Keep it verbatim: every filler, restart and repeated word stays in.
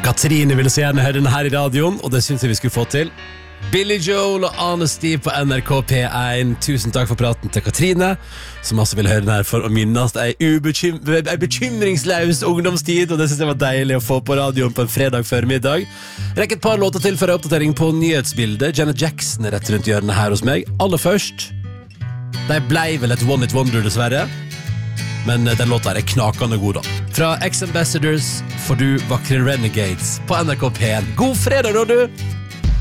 Katrine ville så gjerne høre den her i radioen, og det synes jeg vi skulle få til. Billy Joel og Honesty på N R K P one. Tusen takk for praten til Katrine, som også ville høre den her for å minnes ei, ubekym- ei bekymringsløs ungdomstid, og det synes jeg var deilig å få på radioen på en fredag før middag. Rekk et par låter til for oppdatering på nyhetsbildet. Janet Jackson er rett rundt hjørnet her hos meg. Aller først, de ble vel et one-hit wonder dessverre, men den låta er knakende god da. Fra X-Ambassadors får du vakre Renegades på N R K P one. God fredag da du!